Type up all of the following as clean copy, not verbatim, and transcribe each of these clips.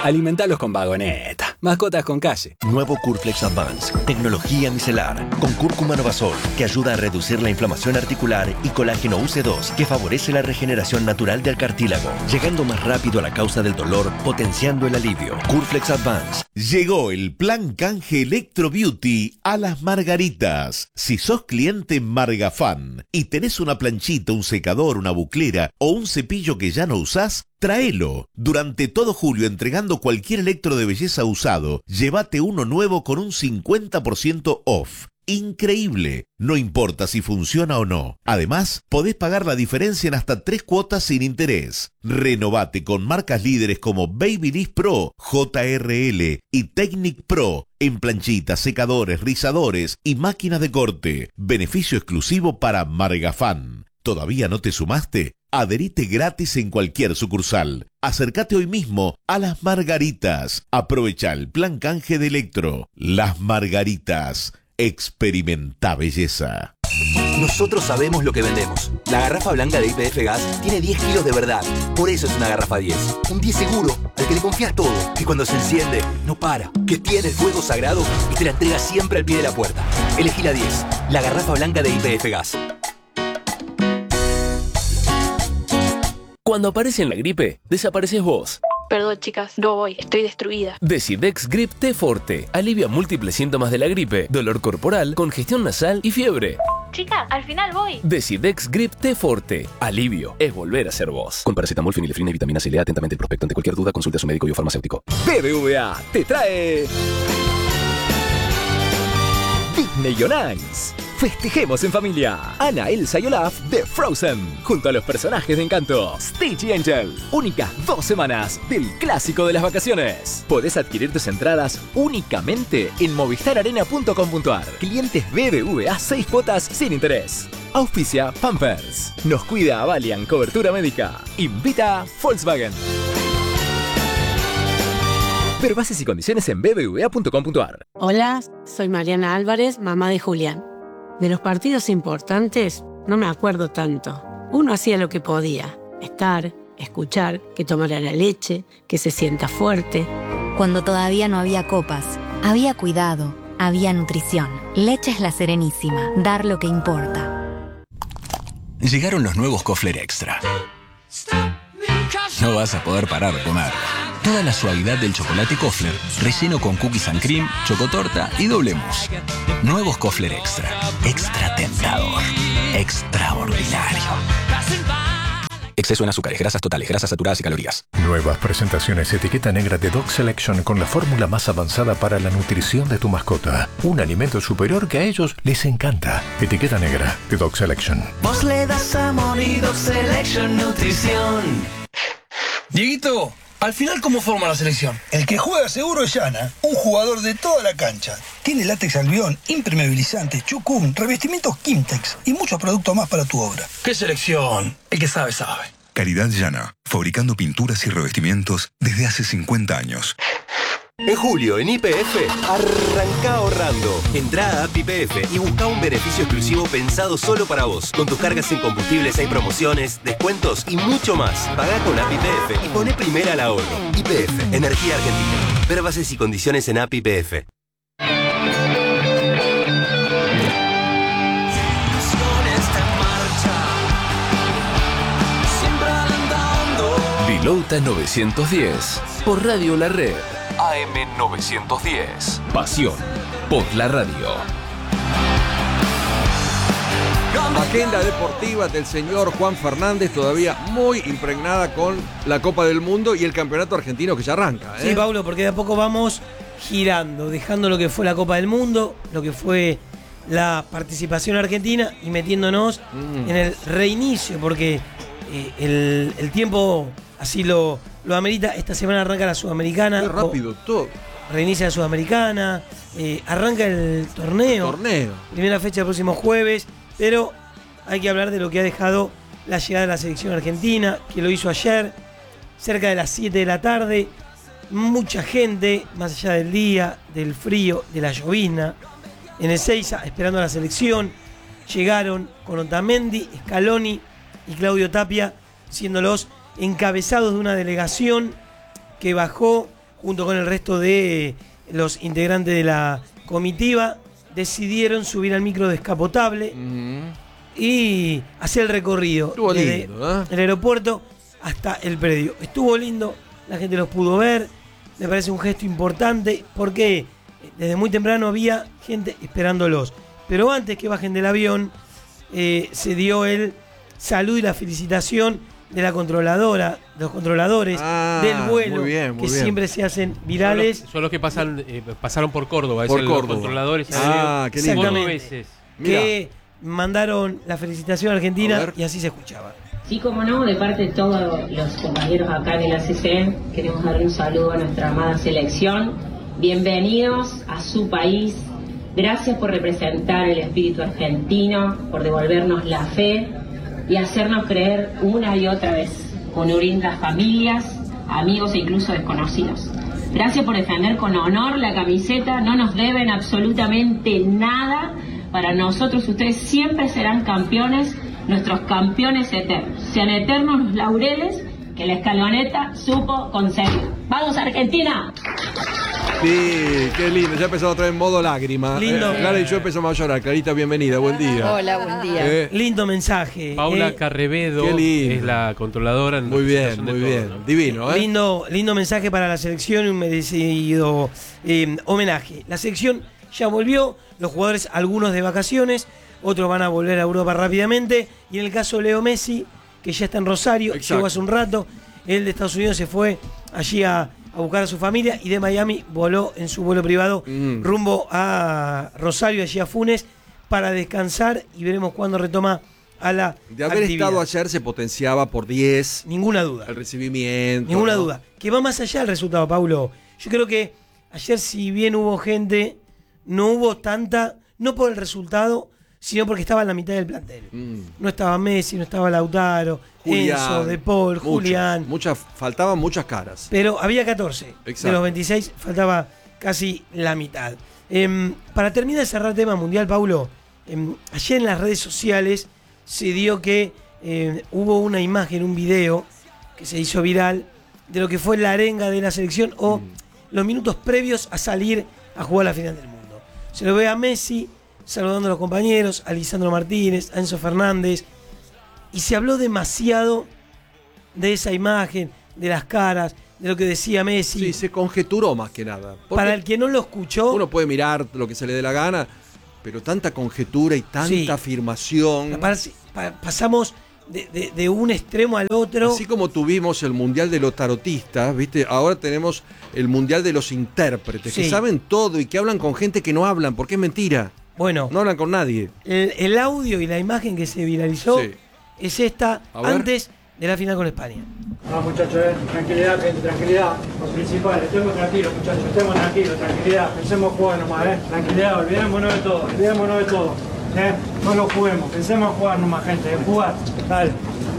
Alimentalos con Vagoneta. Mascotas con calle. Nuevo Curflex Advance. Tecnología micelar. Con cúrcuma novasol, que ayuda a reducir la inflamación articular, y colágeno UC2, que favorece la regeneración natural del cartílago, llegando más rápido a la causa del dolor, potenciando el alivio. Curflex Advance. Llegó el plan canje Electro Beauty a Las Margaritas. Si sos cliente Margafan y tenés una planchita, un secador, una buclera o un cepillo que ya no usás, tráelo. Durante todo julio, entregando cualquier electro de belleza usado, llévate uno nuevo con un 50% off. Increíble. No importa si funciona o no. Además, podés pagar la diferencia en hasta 3 cuotas sin interés. Renovate con marcas líderes como Babyliss Pro, JRL y Technic Pro en planchitas, secadores, rizadores y máquinas de corte. Beneficio exclusivo para Margafan. ¿Todavía no te sumaste? Adherite gratis en cualquier sucursal. Acércate hoy mismo a Las Margaritas. Aprovecha el plan canje de Electro. Las Margaritas. Experimenta belleza. Nosotros sabemos lo que vendemos. La garrafa blanca de YPF Gas tiene 10 kilos de verdad. Por eso es una garrafa 10. Un 10 seguro, al que le confías todo. Que cuando se enciende, no para. Que tiene el fuego sagrado y te la entrega siempre al pie de la puerta. Elegí la 10. La garrafa blanca de YPF Gas. Cuando aparece en la gripe, desapareces vos. Perdón, chicas, no voy, estoy destruida. Decidex Grip T Forte alivia múltiples síntomas de la gripe, dolor corporal, congestión nasal y fiebre. Chicas, al final voy. Decidex Grip T Forte. Alivio es volver a ser vos. Con paracetamol, fenilefrina y vitamina C. Lea atentamente el prospecto. Ante cualquier duda, consulte a su médico y o farmacéutico. BBVA te trae Disney on Ice. Festejemos en familia. Anna, Elsa y Olaf de Frozen, junto a los personajes de Encanto, Stitch y Angel. Únicas 2 semanas del clásico de las vacaciones. Podés adquirir tus entradas únicamente en movistararena.com.ar. Clientes BBVA 6 cuotas sin interés. Auspicia Pampers. Nos cuida Valiant Cobertura Médica. Invita Volkswagen. Ver bases y condiciones en bbva.com.ar. Hola, soy Mariana Álvarez, mamá de Julián. De los partidos importantes no me acuerdo tanto. Uno hacía lo que podía. Estar, escuchar, que tomara la leche, que se sienta fuerte. Cuando todavía no había copas, había cuidado, había nutrición. Leche La Serenísima. Dar lo que importa. Llegaron los nuevos Kofler Extra. No vas a poder parar de comer. Toda la suavidad del chocolate Kofler, relleno con cookies and cream, chocotorta y doble mousse. Nuevos Kofler Extra. Extra tentador. Extraordinario. Exceso en azúcares, grasas totales, grasas saturadas y calorías. Nuevas presentaciones etiqueta negra de Dog Selection con la fórmula más avanzada para la nutrición de tu mascota. Un alimento superior que a ellos les encanta. Etiqueta negra de Dog Selection. Vos le das amor y Dog Selection Nutrición. Dieguito, al final, ¿cómo forma la selección? El que juega seguro es Yana, un jugador de toda la cancha. Tiene látex albión, impermeabilizante, chucum, revestimientos Kimtex y muchos productos más para tu obra. ¿Qué selección? El que sabe, sabe. Calidad Yana, fabricando pinturas y revestimientos desde hace 50 años. En julio, en YPF, arranca ahorrando. Entrá a App YPF y busca un beneficio exclusivo pensado solo para vos. Con tus cargas en combustibles hay promociones, descuentos y mucho más. Pagá con App YPF y poné primera al ahorro. YPF, Energía Argentina. Ver bases y condiciones en App YPF. Pilota 910 por Radio La Red. AM 910. Pasión por la radio. Agenda deportiva del señor Juan Fernández, todavía muy impregnada con la Copa del Mundo y el campeonato argentino que ya arranca. Sí, Paulo, porque de a poco vamos girando, dejando lo que fue la Copa del Mundo, lo que fue la participación argentina y metiéndonos en el reinicio, porque el tiempo así lo amerita. Esta semana arranca la Sudamericana. Qué rápido todo. Reinicia la Sudamericana, arranca el torneo. Primera fecha el próximo jueves, pero hay que hablar de lo que ha dejado la llegada de la selección argentina, que lo hizo ayer, cerca de las 7 de la tarde. Mucha gente, más allá del día, del frío, de la llovizna, en Ezeiza, esperando a la selección. Llegaron con Otamendi, Scaloni y Claudio Tapia, siendo los encabezados de una delegación que bajó junto con el resto de los integrantes de la comitiva, decidieron subir al micro descapotable y hacer el recorrido desde el aeropuerto hasta el predio. Estuvo lindo, la gente los pudo ver, me parece un gesto importante porque desde muy temprano había gente esperándolos. Pero antes que bajen del avión, se dio el saludo y la felicitación de la controladora, de los controladores del vuelo, que siempre se hacen virales. Son los que pasaron por Córdoba, por los controladores. Qué lindo. Veces. Que mandaron la felicitación a Argentina y así se escuchaba. Sí, como no, de parte de todos los compañeros acá en el ACC, queremos darle un saludo a nuestra amada selección. Bienvenidos a su país. Gracias por representar el espíritu argentino, por devolvernos la fe y hacernos creer una y otra vez, con unir las familias, amigos e incluso desconocidos. Gracias por defender con honor la camiseta, no nos deben absolutamente nada. Para nosotros ustedes siempre serán campeones, nuestros campeones eternos. Sean eternos los laureles que la escaloneta supo conseguir. ¡Vamos, Argentina! Sí, qué lindo. Ya empezó otra vez en modo lágrima. Lindo. Clara y yo empezamos a llorar. Clarita, bienvenida. Buen día. Hola, buen día. Lindo mensaje. Paula Carrevedo es la controladora. Muy bien, muy bien. ¿No? Divino, ¿eh? Lindo mensaje para la selección y un merecido homenaje. La selección ya volvió. Los jugadores, algunos de vacaciones, otros van a volver a Europa rápidamente. Y en el caso de Leo Messi, que ya está en Rosario, llegó hace un rato. Él de Estados Unidos se fue allí a buscar a su familia y de Miami voló en su vuelo privado rumbo a Rosario, allí a Funes, para descansar y veremos cuándo retoma a la de haber actividad. Estado ayer se potenciaba por 10. Ninguna duda. El recibimiento. Ninguna duda. Que va más allá del resultado, Paulo. Yo creo que ayer, si bien hubo gente, no hubo tanta, no por el resultado, sino porque estaba en la mitad del plantel. No estaba Messi, no estaba Lautaro, Julián, Enzo, De Paul, Julián. Faltaban muchas caras. Pero había 14. Exacto. De los 26 faltaba casi la mitad. Para terminar de cerrar el tema mundial, Paulo, ayer en las redes sociales se dio que hubo una imagen, un video que se hizo viral de lo que fue la arenga de la selección o los minutos previos a salir a jugar la final del mundo. Se lo ve a Messi saludando a los compañeros, a Lisandro Martínez, a Enzo Fernández, y se habló demasiado de esa imagen, de las caras, de lo que decía Messi. Sí, se conjeturó más que nada. Para el que no lo escuchó... Uno puede mirar lo que se le dé la gana, pero tanta conjetura y tanta afirmación... Pasamos de un extremo al otro. Así como tuvimos el Mundial de los tarotistas, ¿viste? Ahora tenemos el Mundial de los intérpretes, que saben todo y que hablan con gente que no hablan, porque es mentira. Bueno, no hablan con nadie. El audio y la imagen que se viralizó es esta antes de la final con España. No, muchachos, tranquilidad, gente, tranquilidad. Lo principal, estemos tranquilos, muchachos, estemos tranquilos, tranquilidad. Pensemos jugar nomás, tranquilidad, olvidémonos de todo, No lo juguemos, pensemos jugar nomás, gente, jugar. Dale.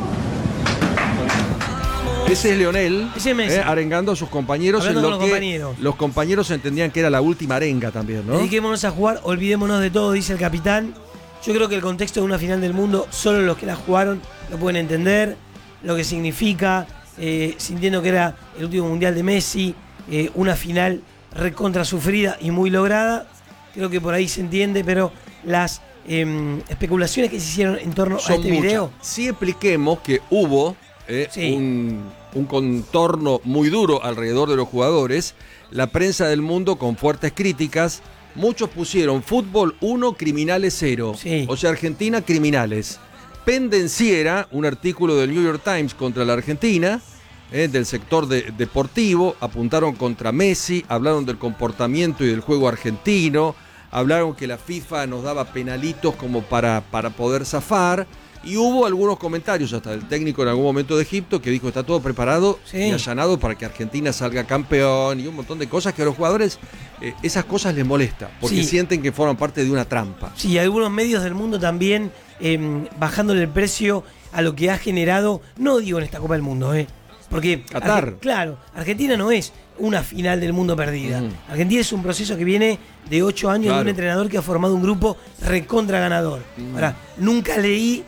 Ese es Lionel, Messi. arengando a sus compañeros en lo que los compañeros entendían que era la última arenga también, ¿no? Dediquémonos a jugar, olvidémonos de todo, dice el capitán. Yo creo que el contexto de una final del mundo, solo los que la jugaron lo pueden entender, lo que significa, sintiendo que era el último mundial de Messi, una final recontra sufrida y muy lograda. Creo que por ahí se entiende, pero las especulaciones que se hicieron en torno a este video. Sí, expliquemos que hubo un contorno muy duro alrededor de los jugadores. La prensa del mundo con fuertes críticas. Muchos pusieron fútbol 1, criminales 0. O sea, Argentina, criminales. Pendenciera, un artículo del New York Times contra la Argentina, del sector deportivo. Apuntaron contra Messi, hablaron del comportamiento y del juego argentino. Hablaron que la FIFA nos daba penalitos como para poder zafar. Y hubo algunos comentarios, hasta el técnico en algún momento de Egipto, que dijo está todo preparado y allanado para que Argentina salga campeón y un montón de cosas que a los jugadores esas cosas les molesta, porque sienten que forman parte de una trampa. Sí, algunos medios del mundo también bajándole el precio a lo que ha generado, no digo en esta Copa del Mundo, porque Qatar. Claro, Argentina no es una final del mundo perdida. Argentina es un proceso que viene de 8 años de un entrenador que ha formado un grupo recontra ganador. Ahora, nunca leí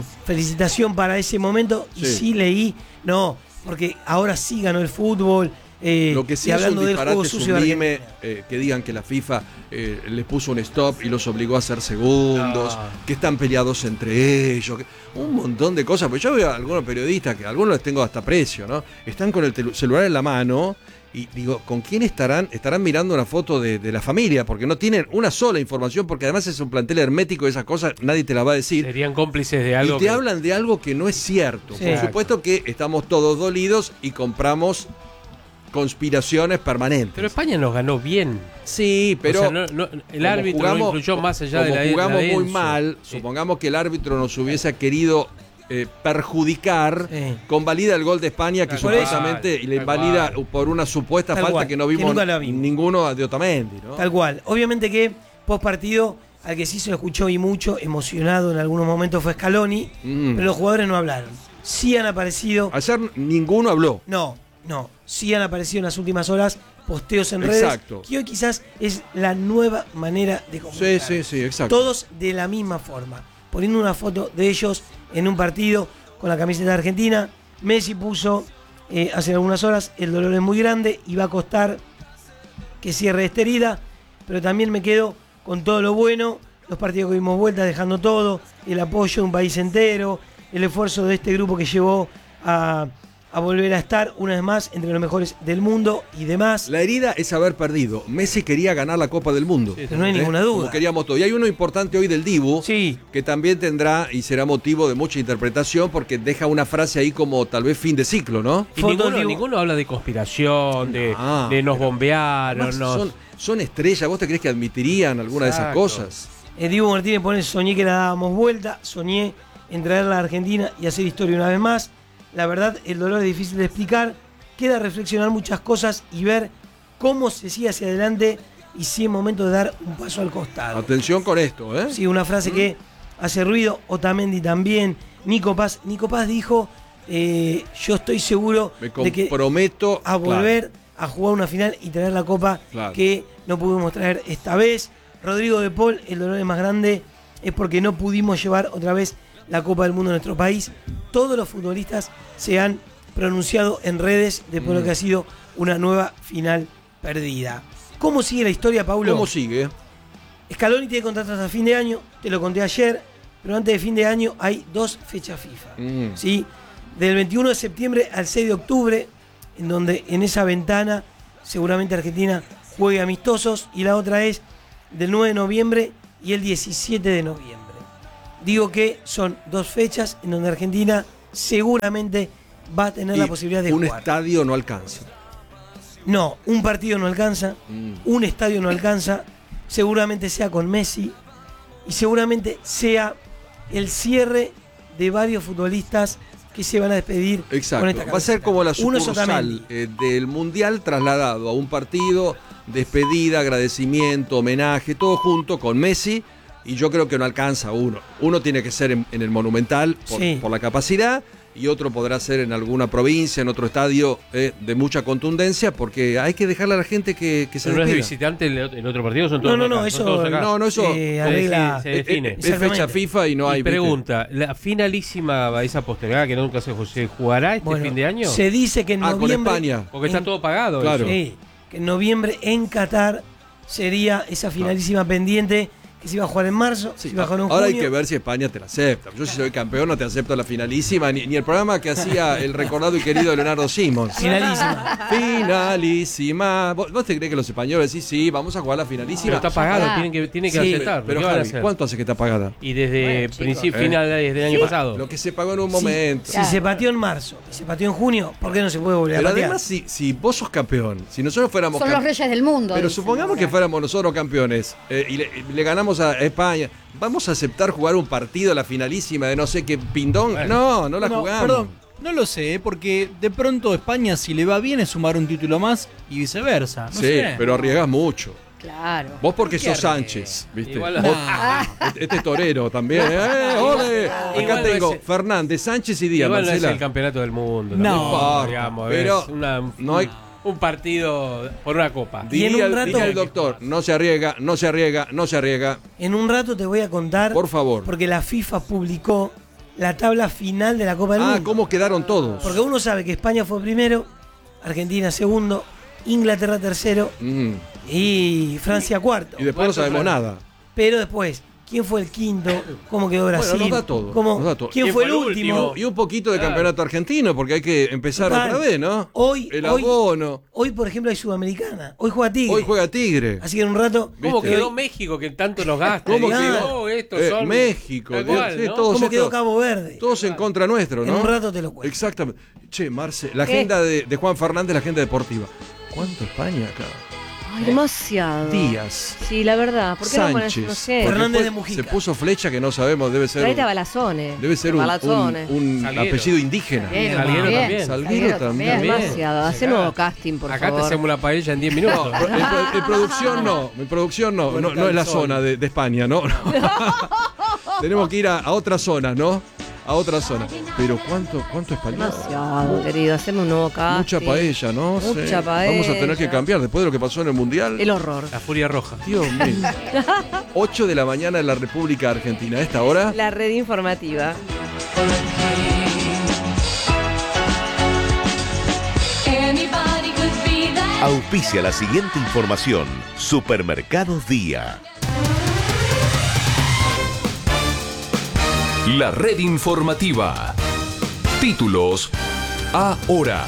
felicitación para ese momento y sí leí, no, porque ahora sí ganó el fútbol, Lo que sí y es un hablando del disparate, juego es un sucio de mime, que digan que la FIFA les puso un stop y los obligó a hacer segundos, que están peleados entre ellos, un montón de cosas. Pues yo veo a algunos periodistas, que algunos les tengo hasta aprecio, ¿no? Están con el celular en la mano y digo, ¿con quién estarán? Estarán mirando una foto de la familia, porque no tienen una sola información, porque además es un plantel hermético y esas cosas nadie te las va a decir. Serían cómplices de algo. Y te hablan de algo que no es cierto. Sí. Por supuesto que estamos todos dolidos y compramos conspiraciones permanentes. Pero España nos ganó bien. Sí, pero O sea, el árbitro no influyó más allá de la jugamos la muy Enzo. mal, supongamos que el árbitro nos hubiese querido perjudicar, convalida el gol de España que Tal supuestamente le invalida por una supuesta Tal falta cual, que no que vimos nunca la vimos. ninguno de Otamendi, ¿no? Tal cual. Obviamente que post partido, al que sí se lo escuchó y mucho, emocionado en algunos momentos fue Scaloni, pero los jugadores no hablaron. Sí han aparecido. Ayer ninguno habló. No. Sí han aparecido en las últimas horas posteos en redes. Exacto. Que hoy quizás es la nueva manera de comunicar. Sí, exacto. Todos de la misma forma. Poniendo una foto de ellos en un partido con la camiseta de Argentina. Messi puso hace algunas horas, el dolor es muy grande y va a costar que cierre esta herida, pero también me quedo con todo lo bueno, los partidos que dimos vuelta dejando todo, el apoyo de un país entero, el esfuerzo de este grupo que llevó a volver a estar una vez más entre los mejores del mundo y demás. La herida es haber perdido. Messi quería ganar la Copa del Mundo. Pero no hay ninguna duda. Como queríamos todo. Y hay uno importante hoy del Dibu, que también tendrá y será motivo de mucha interpretación porque deja una frase ahí como tal vez fin de ciclo, ¿no? Y ninguno habla de conspiración, de nos bombearon. Son estrellas. ¿Vos te crees que admitirían alguna de esas cosas? Dibu Martínez pone, soñé que la dábamos vuelta, soñé en traerla a Argentina y hacer historia una vez más. La verdad, el dolor es difícil de explicar. Queda reflexionar muchas cosas y ver cómo se sigue hacia adelante y si es momento de dar un paso al costado. Atención con esto, ¿eh? Sí, una frase que hace ruido. Otamendi también. Nico Paz dijo, yo estoy seguro de que comprometo a volver a jugar una final y traer la copa que no pudimos traer esta vez. Rodrigo de Paul, el dolor es más grande, es porque no pudimos llevar otra vez la Copa del Mundo en nuestro país. Todos los futbolistas se han pronunciado en redes después de lo que ha sido una nueva final perdida. ¿Cómo sigue la historia, Paulo? ¿Cómo sigue? Scaloni tiene contrato hasta fin de año, te lo conté ayer, pero antes de fin de año hay 2 fechas FIFA. ¿Sí? Del 21 de septiembre al 6 de octubre, en donde en esa ventana seguramente Argentina juegue amistosos, y la otra es del 9 de noviembre y el 17 de noviembre. Digo que son 2 fechas en donde Argentina seguramente va a tener la posibilidad de jugar. Un estadio no alcanza. No, un partido no alcanza, un estadio no alcanza, seguramente sea con Messi y seguramente sea el cierre de varios futbolistas que se van a despedir con esta camiseta. Va a ser como la sucursal del Mundial trasladado a un partido, despedida, agradecimiento, homenaje, todo junto con Messi. Y yo creo que no alcanza uno. Uno tiene que ser en el Monumental por la capacidad, y otro podrá ser en alguna provincia, en otro estadio de mucha contundencia, porque hay que dejarle a la gente que se despida. ¿No es de visitante en otro partido? ¿Son todos eso arregla, se define. Es fecha FIFA y no hay... Pregunta, la finalísima, esa postergada que nunca se jugará fin de año. Se dice que en noviembre... con España. Porque está todo pagado. Claro. Sí, que en noviembre en Qatar sería esa finalísima pendiente, que se iba a jugar en marzo, se iba a jugar en junio. Ahora hay que ver si España te la acepta. Yo si soy campeón no te acepto la finalísima, ni el programa que hacía el recordado y querido Leonardo Simons. Finalísima. ¿Vos te crees que los españoles sí, vamos a jugar la finalísima? Pero está pagado, tiene que aceptar. Pero Javi, ¿cuánto hace que está pagada? Y desde final del año pasado. Lo que se pagó en un momento. Si se pateó en marzo y se pateó en junio, ¿por qué no se puede volver a patear? Pero además, si vos sos campeón, si nosotros fuéramos son los reyes del mundo. Pero supongamos que fuéramos nosotros campeones y le ganamos a España, ¿vamos a aceptar jugar un partido a la finalísima de no sé qué pindón? No la jugamos. Perdón, no lo sé, porque de pronto España, si le va bien, es sumar un título más y viceversa. No sé. Pero arriesgás mucho. Claro. Vos porque sos Sánchez, ¿viste? Este es torero también. ¡Ole! Acá tengo Fernández, Sánchez y Díaz. Igual no es el campeonato del mundo. No, pero no hay... Un partido por una copa. Diría el doctor, no se arriesga. En un rato te voy a contar. Por favor. Porque la FIFA publicó la tabla final de la Copa del Mundo. ¿Cómo quedaron todos? Porque uno sabe que España fue primero, Argentina segundo, Inglaterra tercero y Francia cuarto. Y después no sabemos nada. Pero después, ¿quién fue el quinto? ¿Cómo quedó Brasil? Bueno, nos da todo. ¿Quién fue el último? Y un poquito de campeonato argentino, porque hay que empezar otra vez, ¿no? El abono. Hoy, por ejemplo, hay Sudamericana. Hoy juega Tigre. Hoy juega Tigre. Así que en un rato... ¿Cómo quedó México, que tanto nos gasta? ¿Cómo quedó? México. ¿no? ¿Cómo quedó Cabo Verde? Todos en contra nuestro, ¿no? En un rato te lo cuento. Exactamente. Che, Marce, la agenda de Juan Fernández, la agenda deportiva. ¿Cuánto España acá? Ay, demasiado. Díaz. Sí, la verdad. ¿Por qué Sánchez. no sé? Fernández de Mujica. Se puso Flecha que no sabemos, debe ser. Traete a Balazones. Debe ser un apellido indígena. Salguero también. Demasiado. Hacé nuevo casting, por favor. Acá te hacemos una paella en 10 minutos. En producción no es la zona de España, ¿no? Tenemos que ir a otras zonas, ¿no? A otra zona. Pero ¿cuánto español? Demasiado, querido. Hacemos un nuevo casting. Mucha paella, ¿no? Mucha paella. Vamos a tener que cambiar después de lo que pasó en el Mundial. El horror. La furia roja. Dios mío. 8 de la mañana en la República Argentina. ¿A esta hora? La red informativa. Auspicia la siguiente información. Supermercados Día. La red informativa. Títulos ahora.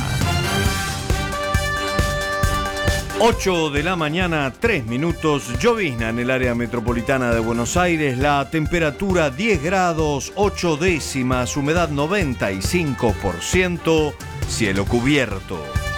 8 de la mañana, 3 minutos. Llovizna en el área metropolitana de Buenos Aires. La temperatura 10 grados, 8 décimas. Humedad 95%. Cielo cubierto.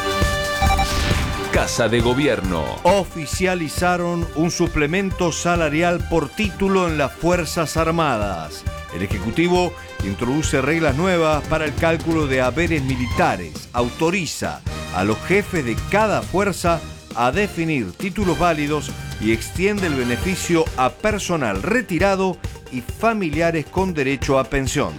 Casa de Gobierno. Oficializaron un suplemento salarial por título en las Fuerzas Armadas. El Ejecutivo introduce reglas nuevas para el cálculo de haberes militares. Autoriza a los jefes de cada fuerza a definir títulos válidos y extiende el beneficio a personal retirado y familiares con derecho a pensión.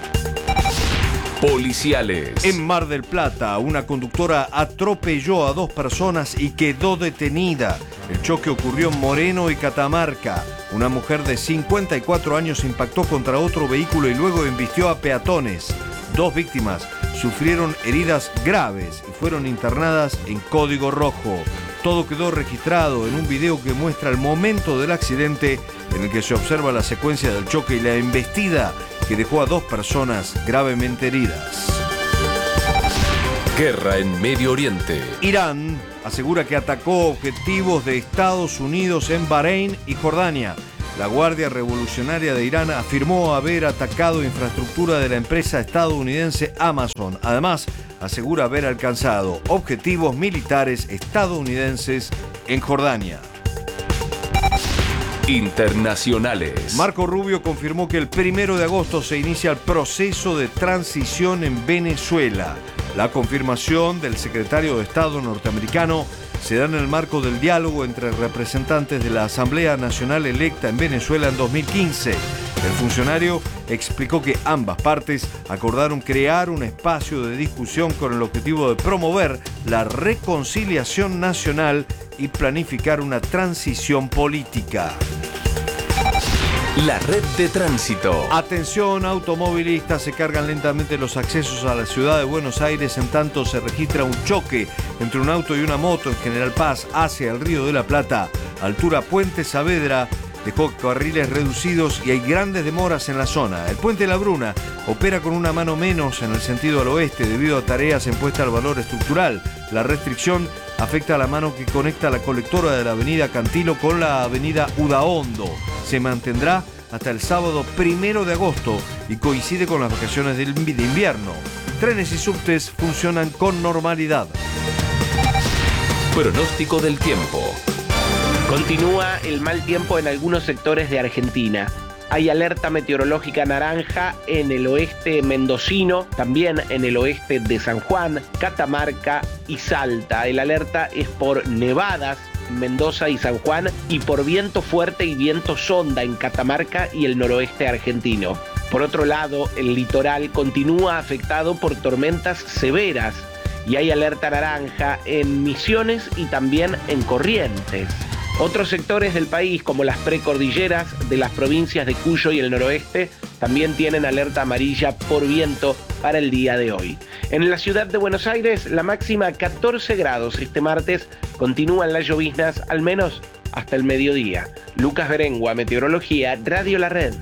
Policiales. En Mar del Plata, una conductora atropelló a 2 personas y quedó detenida. El choque ocurrió en Moreno y Catamarca. Una mujer de 54 años impactó contra otro vehículo y luego embistió a peatones. 2 víctimas sufrieron heridas graves y fueron internadas en código rojo. Todo quedó registrado en un video que muestra el momento del accidente en el que se observa la secuencia del choque y la embestida que dejó a 2 personas gravemente heridas. Guerra en Medio Oriente. Irán asegura que atacó objetivos de Estados Unidos en Bahrein y Jordania. La Guardia Revolucionaria de Irán afirmó haber atacado infraestructura de la empresa estadounidense Amazon. Además, asegura haber alcanzado objetivos militares estadounidenses en Jordania. Internacionales. Marco Rubio confirmó que el 1 de agosto se inicia el proceso de transición en Venezuela. La confirmación del secretario de Estado norteamericano se da en el marco del diálogo entre representantes de la Asamblea Nacional electa en Venezuela en 2015. El funcionario explicó que ambas partes acordaron crear un espacio de discusión con el objetivo de promover la reconciliación nacional y planificar una transición política. La red de tránsito. Atención, automovilistas, se cargan lentamente los accesos a la ciudad de Buenos Aires en tanto se registra un choque entre un auto y una moto en General Paz hacia el Río de la Plata, altura Puente Saavedra. Dejó carriles reducidos y hay grandes demoras en la zona. El Puente La Bruna opera con una mano menos en el sentido al oeste debido a tareas en puesta al valor estructural. La restricción afecta a la mano que conecta la colectora de la avenida Cantilo con la avenida Udaondo. Se mantendrá hasta el sábado 1 de agosto y coincide con las vacaciones de invierno. Trenes y subtes funcionan con normalidad. Pronóstico del tiempo. Continúa el mal tiempo en algunos sectores de Argentina. Hay alerta meteorológica naranja en el oeste mendocino, también en el oeste de San Juan, Catamarca y Salta. El alerta es por nevadas en Mendoza y San Juan y por viento fuerte y viento sonda en Catamarca y el noroeste argentino. Por otro lado, el litoral continúa afectado por tormentas severas y hay alerta naranja en Misiones y también en Corrientes. Otros sectores del país, como las precordilleras de las provincias de Cuyo y el noroeste, también tienen alerta amarilla por viento para el día de hoy. En la ciudad de Buenos Aires, la máxima 14 grados este martes. Continúan las lloviznas, al menos hasta el mediodía. Lucas Berengua, Meteorología, Radio La Red.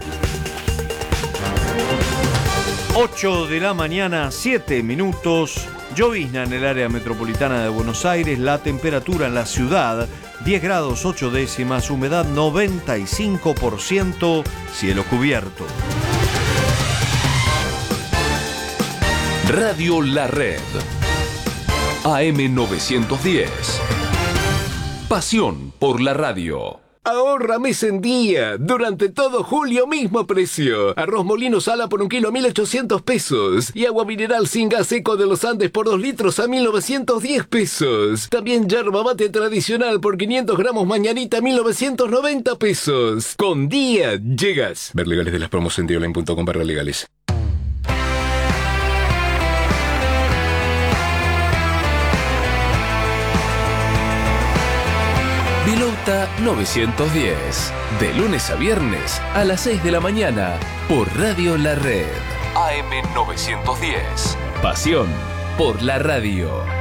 8 de la mañana, 7 minutos. Llovizna en el área metropolitana de Buenos Aires. La temperatura en la ciudad, 10 grados 8 décimas. Humedad 95%. Cielo cubierto. Radio La Red. AM 910. Pasión por la radio. Ahorra mes en día. Durante todo julio, mismo precio. Arroz Molino Sala por 1 kilo, 1.800 pesos. Y agua mineral sin gas seco de los Andes por 2 litros a 1.910 pesos. También yerba mate tradicional por 500 gramos mañanita, 1.990 pesos. Con día llegas. Ver legales de las promos en dioline.com/legales. Pilota 910. De lunes a viernes a las 6 de la mañana por Radio La Red. AM 910. Pasión por la radio.